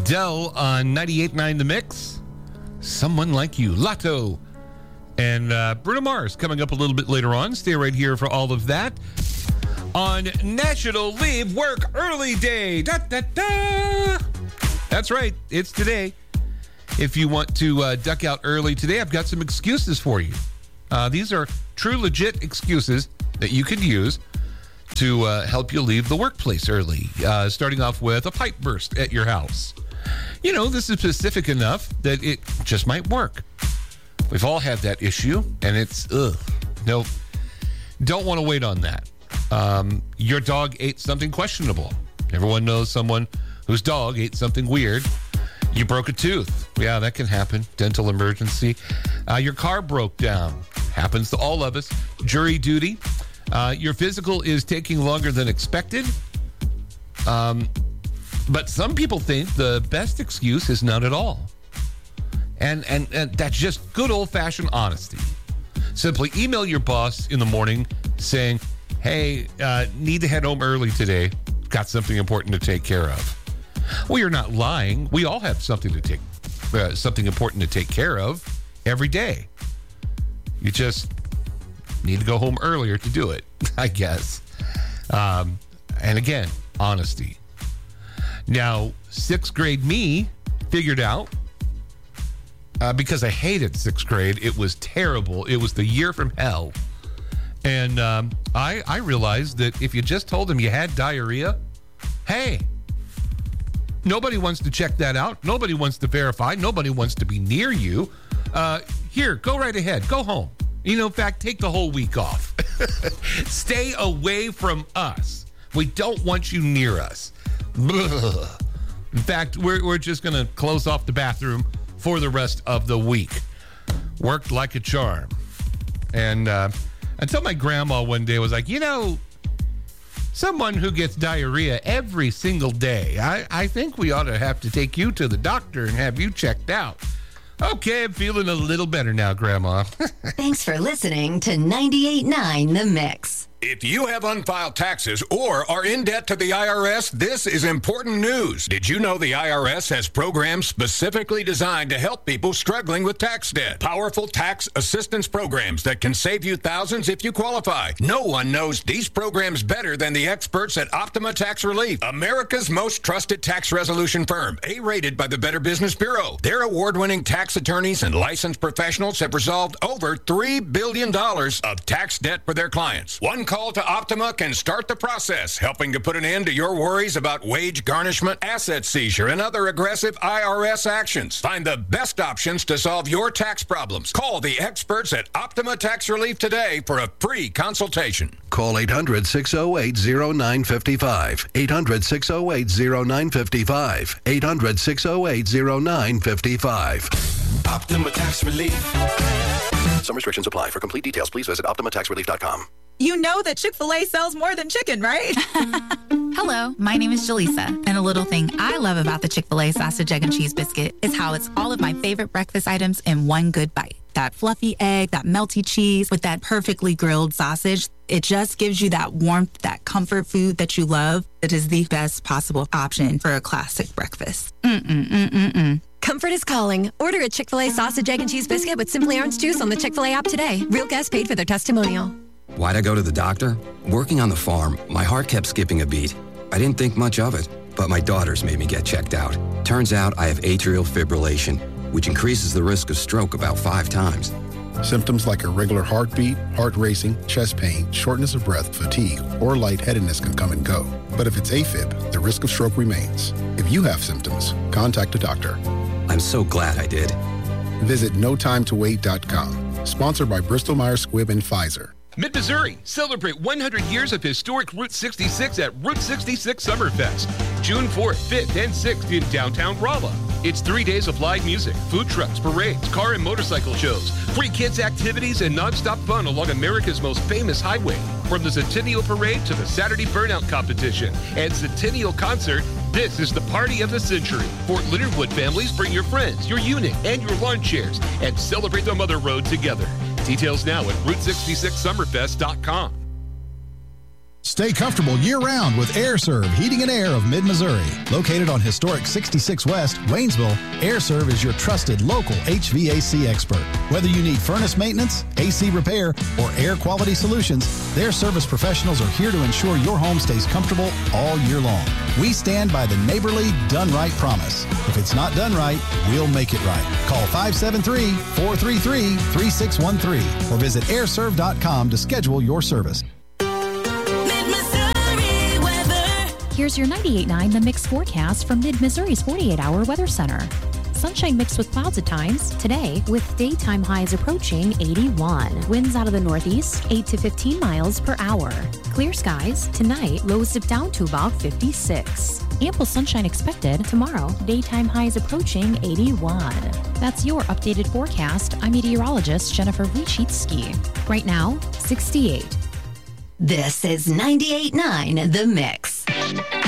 Adele on 98.9 The Mix. Someone Like You. Lotto. And Bruno Mars coming up a little bit later on. Stay right here for all of that. On National Leave Work Early Day. Da, da, da. That's right. It's today. If you want to duck out early today, I've got some excuses for you. These are true, legit excuses that you could use to help you leave the workplace early. Starting off with a pipe burst at your house. You know, this is specific enough that it just might work. We've all had that issue, and it's, no, don't want to wait on that. Your dog ate something questionable. Everyone knows someone whose dog ate something weird. You broke a tooth. Yeah, that can happen. Dental emergency. Your car broke down. Happens to all of us. Jury duty. Your physical is taking longer than expected. But some people think the best excuse is none at all. And that's just good old-fashioned honesty. Simply email your boss in the morning saying, hey, need to head home early today. Got something important to take care of. Well, you're not lying. We all have something important to take care of every day. You just need to go home earlier to do it, I guess. And again, honesty. Now, sixth grade me figured out, because I hated sixth grade, it was terrible. It was the year from hell. And I realized that if you just told them you had diarrhea, hey, nobody wants to check that out. Nobody wants to verify. Nobody wants to be near you. Here, go right ahead. Go home. You know, in fact, take the whole week off. Stay away from us. We don't want you near us. Ugh. In fact, we're just going to close off the bathroom for the rest of the week. Worked like a charm. And until my grandma one day was like, you know, someone who gets diarrhea every single day, I think we ought to have to take you to the doctor and have you checked out. Okay, I'm feeling a little better now, Grandma. Thanks for listening to 98.9 The Mix. If you have unfiled taxes or are in debt to the IRS, this is important news. Did you know the IRS has programs specifically designed to help people struggling with tax debt? Powerful tax assistance programs that can save you thousands if you qualify. No one knows these programs better than the experts at Optima Tax Relief, America's most trusted tax resolution firm, A-rated by the Better Business Bureau. Their award-winning tax attorneys and licensed professionals have resolved over $3 billion of tax debt for their clients. One call to Optima can start the process, helping to put an end to your worries about wage garnishment, asset seizure, and other aggressive IRS actions. Find the best options to solve your tax problems. Call the experts at Optima Tax Relief today for a free consultation. Call 800-608-0955. 800-608-0955. 800-608-0955. Optima Tax Relief. Some restrictions apply. For complete details, please visit OptimaTaxRelief.com. You know that Chick-fil-A sells more than chicken, right? Hello, my name is Jaleesa, and a little thing I love about the Chick-fil-A sausage, egg, and cheese biscuit is how it's all of my favorite breakfast items in one good bite. That fluffy egg, that melty cheese with that perfectly grilled sausage. It just gives you that warmth, that comfort food that you love. It is the best possible option for a classic breakfast. Comfort is calling. Order a Chick-fil-A sausage, egg, and cheese biscuit with Simply Orange Juice on the Chick-fil-A app today. Real guests paid for their testimonial. Why'd I go to the doctor? Working on the farm, my heart kept skipping a beat. I didn't think much of it, but my daughters made me get checked out. Turns out I have atrial fibrillation, which increases the risk of stroke about 5 times. Symptoms like irregular heartbeat, heart racing, chest pain, shortness of breath, fatigue, or lightheadedness can come and go. But if it's AFib, the risk of stroke remains. If you have symptoms, contact a doctor. I'm so glad I did. Visit NoTimeToWait.com. Sponsored by Bristol-Myers Squibb and Pfizer. Mid-Missouri, celebrate 100 years of historic Route 66 at Route 66 Summerfest, June 4th, 5th, and 6th in downtown Rolla. It's 3 days of live music, food trucks, parades, car and motorcycle shows, free kids activities, and nonstop fun along America's most famous highway. From the Centennial Parade to the Saturday Burnout Competition and Centennial Concert, this is the party of the century. Fort Leonard Wood families, bring your friends, your unit, and your lawn chairs and celebrate the Mother Road together. Details now at Route66Summerfest.com. Stay comfortable year-round with AirServe Heating and Air of Mid-Missouri. Located on historic 66 West, Waynesville, AirServe is your trusted local HVAC expert. Whether you need furnace maintenance, AC repair, or air quality solutions, their service professionals are here to ensure your home stays comfortable all year long. We stand by the neighborly, done right promise. If it's not done right, we'll make it right. Call 573-433-3613 or visit airserve.com to schedule your service. Here's your 98.9 The Mix forecast from Mid-Missouri's 48-hour weather center. Sunshine mixed with clouds at times today, with daytime highs approaching 81. Winds out of the northeast, 8 to 15 miles per hour. Clear skies tonight, lows dip down to about 56. Ample sunshine expected tomorrow, daytime highs approaching 81. That's your updated forecast. I'm meteorologist Jennifer Wojcicki. Right now, 68. This is 98.9 The Mix.